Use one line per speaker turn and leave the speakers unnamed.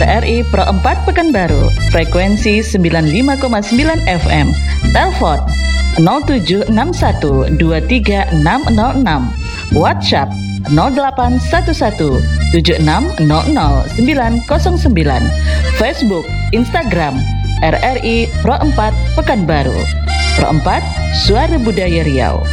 RRI Pro 4 Pekanbaru, frekuensi 95,9 FM. Telepon 0761236606. WhatsApp 081176000909. Facebook, Instagram RRI Pro 4 Pekanbaru. Pro 4, Suara Budaya Riau.